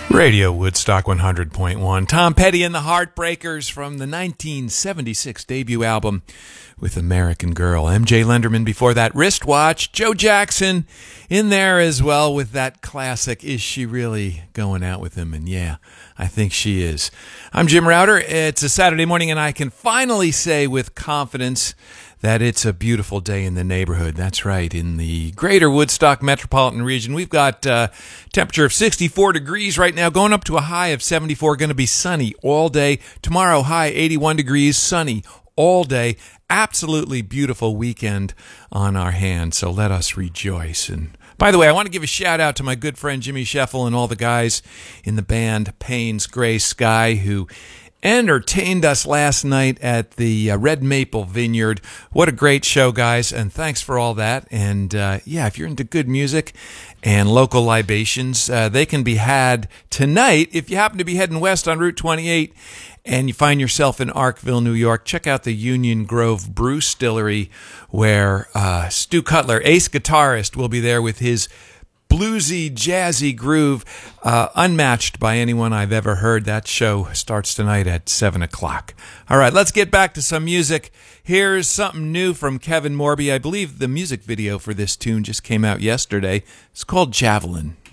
Radio Woodstock 100.1. Tom Petty and the Heartbreakers from the 1976 debut album with American Girl. MJ Lenderman before that, Wristwatch. Joe Jackson in there as well with that classic, Is She Really Going Out With Him? And yeah, I think she is. I'm Jim Router. It's a Saturday morning and I can finally say with confidence that it's a beautiful day in the neighborhood. That's right. In the greater Woodstock metropolitan region, we've got temperature of 64 degrees right now, going up to a high of 74. Going to be sunny all day. Tomorrow, high 81 degrees, sunny all day. Absolutely beautiful weekend on our hands. So let us rejoice. And by the way, I want to give a shout out to my good friend Jimmy Sheffel and all the guys in the band Payne's Gray Sky who entertained us last night at the Red Maple Vineyard. What a great show, guys, and thanks for all that. And yeah, if you're into good music and local libations, they can be had tonight. If you happen to be heading west on Route 28 and you find yourself in Arkville, New York, check out the Union Grove Brewstillery where Stu Cutler, ace guitarist, will be there with his bluesy, jazzy groove, unmatched by anyone I've ever heard. That show starts tonight at 7 o'clock. All right, let's get back to some music. Here's something new from Kevin Morby. I believe the music video for this tune just came out yesterday. It's called Javelin.